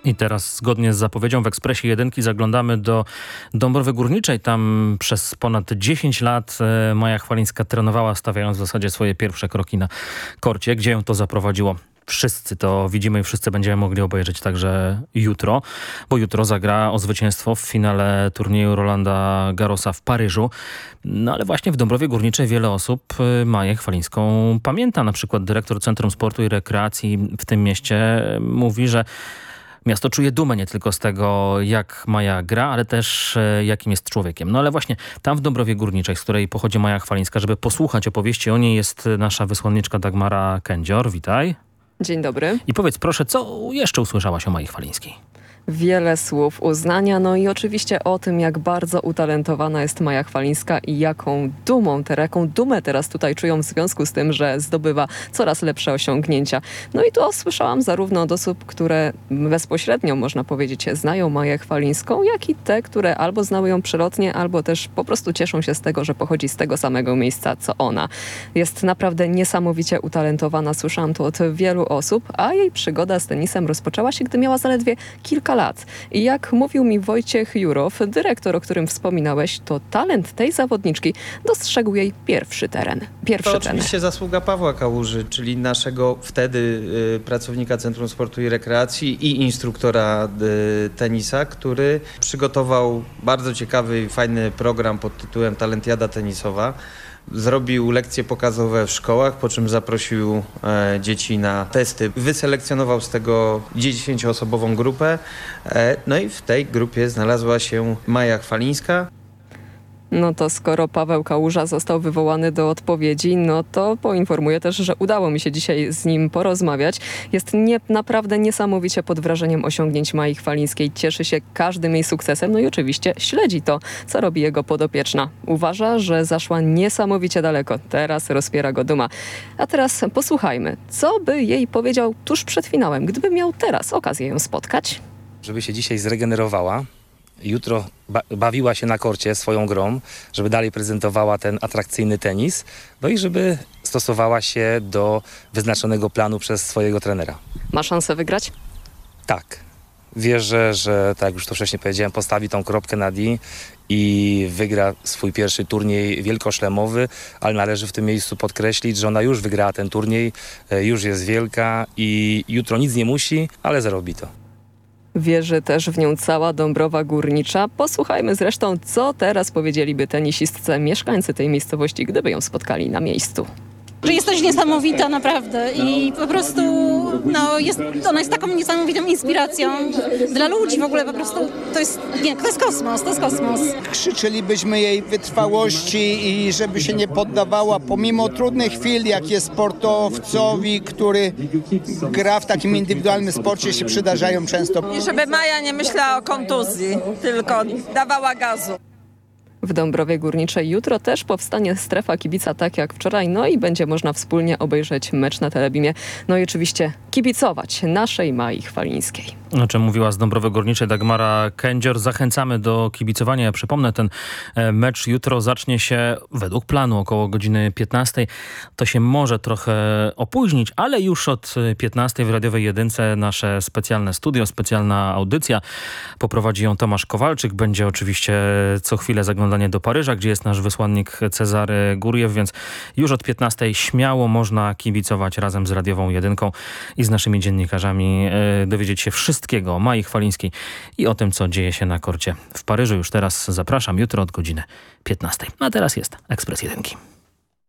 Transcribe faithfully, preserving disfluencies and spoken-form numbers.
I teraz zgodnie z zapowiedzią w Ekspresie Jedynki zaglądamy do Dąbrowy Górniczej. Tam przez ponad dziesięć lat Maja Chwalińska trenowała, stawiając w zasadzie swoje pierwsze kroki na korcie. Gdzie ją to zaprowadziło? Wszyscy to widzimy i wszyscy będziemy mogli obejrzeć także jutro, bo jutro zagra o zwycięstwo w finale turnieju Rolanda Garrosa w Paryżu. No ale właśnie w Dąbrowie Górniczej wiele osób Maję Chwalińską pamięta. Na przykład dyrektor Centrum Sportu i Rekreacji w tym mieście mówi, że miasto czuje dumę nie tylko z tego, jak Maja gra, ale też e, jakim jest człowiekiem. No ale właśnie tam w Dąbrowie Górniczej, z której pochodzi Maja Chwalińska, żeby posłuchać opowieści o niej, jest nasza wysłanniczka Dagmara Kędzior. Witaj. Dzień dobry. I powiedz proszę, co jeszcze usłyszałaś o Mai Chwalińskiej? Wiele słów uznania, no i oczywiście o tym, jak bardzo utalentowana jest Maja Chwalińska i jaką dumą, ter, jaką dumę teraz tutaj czują w związku z tym, że zdobywa coraz lepsze osiągnięcia. No i to słyszałam zarówno od osób, które bezpośrednio, można powiedzieć, znają Maję Chwalińską, jak i te, które albo znały ją przelotnie, albo też po prostu cieszą się z tego, że pochodzi z tego samego miejsca, co ona. Jest naprawdę niesamowicie utalentowana, słyszałam to od wielu osób, a jej przygoda z tenisem rozpoczęła się, gdy miała zaledwie kilka lat. I jak mówił mi Wojciech Jurow, dyrektor, o którym wspominałeś, to talent tej zawodniczki dostrzegł jej pierwszy teren. Pierwszy to teren. oczywiście zasługa Pawła Kałuży, czyli naszego wtedy y, pracownika Centrum Sportu i Rekreacji i instruktora y, tenisa, który przygotował bardzo ciekawy i fajny program pod tytułem Talentiada Tenisowa. Zrobił lekcje pokazowe w szkołach, po czym zaprosił e, dzieci na testy. Wyselekcjonował z tego dziesięcioosobową grupę. E, no i w tej grupie znalazła się Maja Chwalińska. No to skoro Paweł Kałuża został wywołany do odpowiedzi, no to poinformuję też, że udało mi się dzisiaj z nim porozmawiać. Jest nie, naprawdę niesamowicie pod wrażeniem osiągnięć Mai Chwalińskiej. Cieszy się każdym jej sukcesem, no i oczywiście śledzi to, co robi jego podopieczna. Uważa, że zaszła niesamowicie daleko. Teraz rozpiera go duma. A teraz posłuchajmy, co by jej powiedział tuż przed finałem, gdyby miał teraz okazję ją spotkać. Żeby się dzisiaj zregenerowała, jutro ba- bawiła się na korcie swoją grą, żeby dalej prezentowała ten atrakcyjny tenis, no i żeby stosowała się do wyznaczonego planu przez swojego trenera. Ma szansę wygrać? Tak. Wierzę, że tak jak już to wcześniej powiedziałem, postawi tą kropkę na D i wygra swój pierwszy turniej wielkoszlemowy, ale należy w tym miejscu podkreślić, że ona już wygrała ten turniej, już jest wielka i jutro nic nie musi, ale zrobi to. Wierzy też w nią cała Dąbrowa Górnicza. Posłuchajmy zresztą, co teraz powiedzieliby tenisistce mieszkańcy tej miejscowości, gdyby ją spotkali na miejscu. Że jest coś niesamowita naprawdę i po prostu no, jest, ona jest taką niesamowitą inspiracją dla ludzi w ogóle, po prostu to jest, nie, to jest kosmos, to jest kosmos. Krzyczylibyśmy jej wytrwałości i żeby się nie poddawała pomimo trudnych chwil, jak jest sportowcowi, który gra w takim indywidualnym sporcie, się przydarzają często. I żeby Maja nie myślała o kontuzji, tylko dawała gazu. W Dąbrowie Górniczej jutro też powstanie strefa kibica tak jak wczoraj, no i będzie można wspólnie obejrzeć mecz na Telebimie. No i oczywiście kibicować naszej Mai Chwalińskiej. O czym mówiła z Dąbrowy Górniczej Dagmara Kędzior. Zachęcamy do kibicowania. Ja przypomnę, ten mecz jutro zacznie się według planu około godziny piętnastej. To się może trochę opóźnić, ale już od piętnastej w Radiowej Jedynce nasze specjalne studio, specjalna audycja. Poprowadzi ją Tomasz Kowalczyk. Będzie oczywiście co chwilę zaglądanie do Paryża, gdzie jest nasz wysłannik Cezary Gurjew, więc już od piętnastej śmiało można kibicować razem z Radiową Jedynką i z naszymi dziennikarzami, yy, dowiedzieć się wszystkiego o Mai Chwalińskiej i o tym, co dzieje się na korcie w Paryżu. Już teraz zapraszam, jutro od godziny piętnastej. A teraz jest Ekspres Jedynki.